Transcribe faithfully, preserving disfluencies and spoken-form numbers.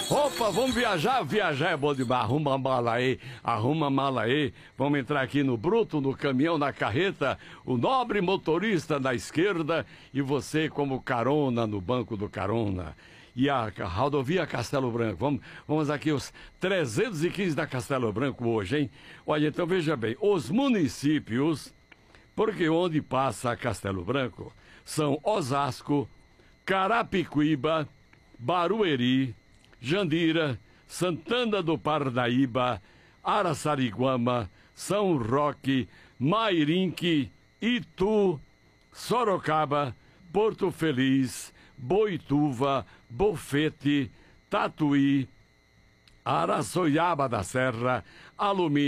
Opa, vamos viajar? Viajar é bom demais. Arruma a mala aí, arruma a mala aí. Vamos entrar aqui no bruto, no caminhão, na carreta. O nobre motorista na esquerda e você como carona no banco do carona. E a rodovia Castelo Branco. Vamos, vamos aqui os trezentos e quinze da Castelo Branco hoje, hein? Olha, então veja bem, os municípios, porque onde passa Castelo Branco, são Osasco, Carapicuíba, Barueri, Jandira, Santana do Parnaíba, Araçariguama, São Roque, Mairinque, Itu, Sorocaba, Porto Feliz, Boituva, Bofete, Tatuí, Araçoiaba da Serra, Alumínio.